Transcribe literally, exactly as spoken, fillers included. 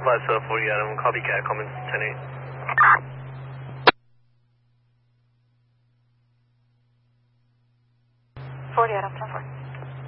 Last uh, forty Adam, copycat, coming ten eight. forty Adam, ten four.